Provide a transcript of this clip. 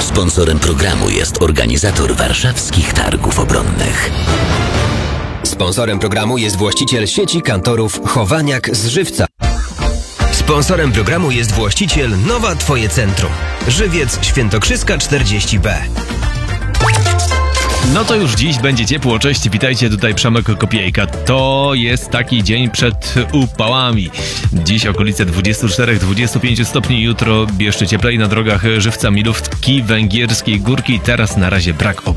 Sponsorem programu jest organizator warszawskich targów obronnych. Sponsorem programu jest właściciel sieci kantorów Chowaniak z Żywca. Sponsorem programu jest właściciel Nowa Twoje Centrum. Żywiec Świętokrzyska 40B. No to już dziś będzie ciepło. Cześć, witajcie, tutaj Przemek Kopiejka. To jest taki dzień przed upałami. Dziś okolice 24-25 stopni, jutro jeszcze cieplej na drogach Żywca, Milówki, Węgierskiej Górki. Teraz na razie brak